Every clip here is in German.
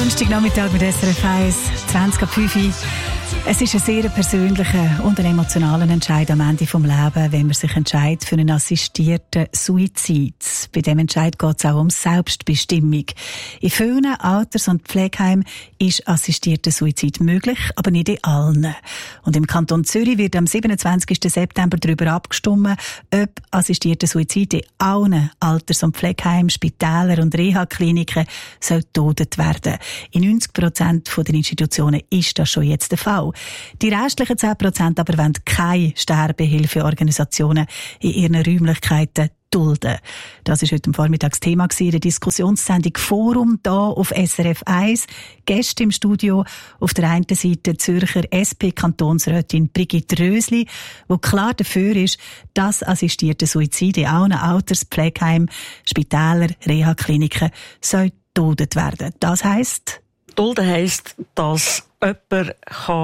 Donnerstagnachmittag mit SRF 1, 20:05. Es ist ein sehr persönlicher und ein emotionaler Entscheid am Ende des Lebens, wenn man sich entscheidet für einen assistierten Suizid. Bei diesem Entscheid geht es auch um Selbstbestimmung. In vielen Alters- und Pflegeheimen ist assistierter Suizid möglich, aber nicht in allen. Und im Kanton Zürich wird am 27. September darüber abgestimmt, ob assistierter Suizid in allen Alters- und Pflegeheimen, Spitälern und Reha-Kliniken gedodet werden. In 90% der Institutionen ist das schon jetzt der Fall. Die restlichen 10% aber wollen keine Sterbehilfeorganisationen in ihren Räumlichkeiten dulden. Das war heute am Vormittagsthema in der Diskussionssendung Forum hier auf SRF 1. Gäste im Studio auf der einen Seite Zürcher SP-Kantonsrätin Brigitte Rösli, die klar dafür ist, dass assistierte Suizide in allen Alters-, Pflegeheimen, Spitälern, Reha-Kliniken gedodet werden. Das heisst? Dulden heisst, dass jemand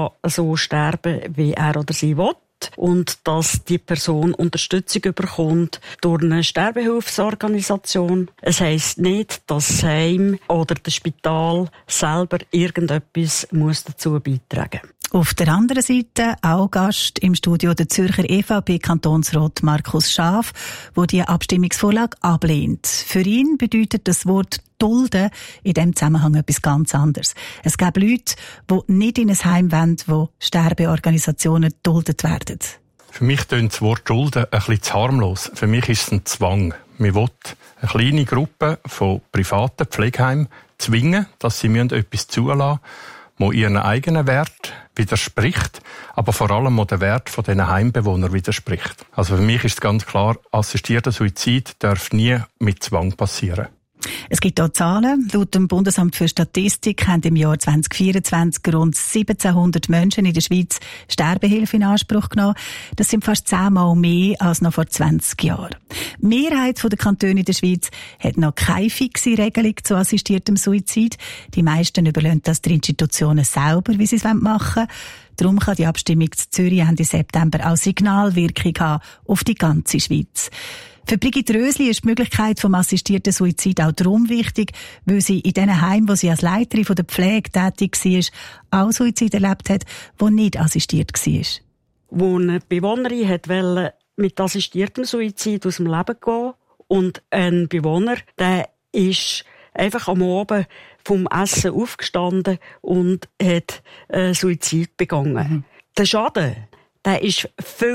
so sterben kann, wie er oder sie will. Und dass die Person Unterstützung bekommt durch eine Sterbehilfsorganisation. Es heisst nicht, dass das Heim oder das Spital selber irgendetwas dazu beitragen muss. Auf der anderen Seite auch Gast im Studio der Zürcher EVP-Kantonsrat Markus Schaaf, der die Abstimmungsvorlage ablehnt. Für ihn bedeutet das Wort Dulden in diesem Zusammenhang etwas ganz anderes. Es gibt Leute, die nicht in ein Heim wollen, wo Sterbeorganisationen geduldet werden. Für mich tönt das Wort Dulden ein bisschen zu harmlos. Für mich ist es ein Zwang. Man will eine kleine Gruppe von privaten Pflegeheimen zwingen, dass sie etwas zulassen müssen, die ihren eigenen Wert widerspricht, aber vor allem auch der Wert von diesen Heimbewohnern widerspricht. Also für mich ist es ganz klar, assistierter Suizid darf nie mit Zwang passieren. Es gibt hier Zahlen. Laut dem Bundesamt für Statistik haben im Jahr 2024 rund 1700 Menschen in der Schweiz Sterbehilfe in Anspruch genommen. Das sind fast 10-mal mehr als noch vor 20 Jahren. Die Mehrheit der Kantone in der Schweiz hat noch keine fixe Regelung zu assistiertem Suizid. Die meisten überlassen das den Institutionen selber, wie sie es machen wollen. Darum kann die Abstimmung zu Zürich Ende September auch Signalwirkung haben auf die ganze Schweiz. Für Brigitte Rösli ist die Möglichkeit vom assistierten Suizid auch darum wichtig, weil sie in den Heimen, wo sie als Leiterin von der Pflege tätig war, auch Suizid erlebt hat, wo nicht assistiert war. Wo eine Bewohnerin wollte mit assistiertem Suizid aus dem Leben gehen und ein Bewohner, der ist einfach am Abend vom Essen aufgestanden und hat Suizid begangen. Der Schaden, der war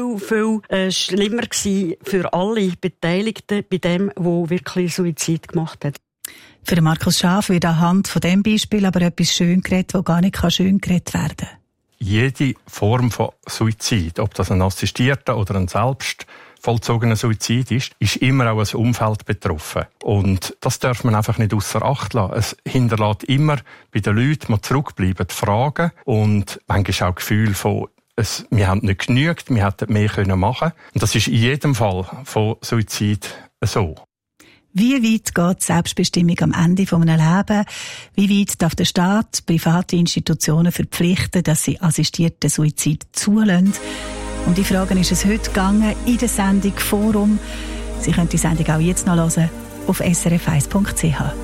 viel schlimmer für alle Beteiligten bei dem, der wirklich Suizid gemacht hat. Für Markus Schaaf wird anhand von diesem Beispiel aber etwas schön geredet, das gar nicht schön geredet werden kann. Jede Form von Suizid, ob das ein assistierter oder ein selbst vollzogener Suizid ist immer auch ein Umfeld betroffen. Und das darf man einfach nicht ausser Acht lassen. Es hinterlässt immer bei den Leuten, die zurückbleiben, Fragen und manchmal auch Gefühl von wir haben nicht genügt, wir hätten mehr machen können. Und das ist in jedem Fall von Suizid so. Wie weit geht die Selbstbestimmung am Ende eines Lebens? Wie weit darf der Staat private Institutionen verpflichten, dass sie assistierten Suizid zulassen? Um die Fragen ist es heute gegangen in der Sendung Forum. Sie können die Sendung auch jetzt noch hören auf srf1.ch.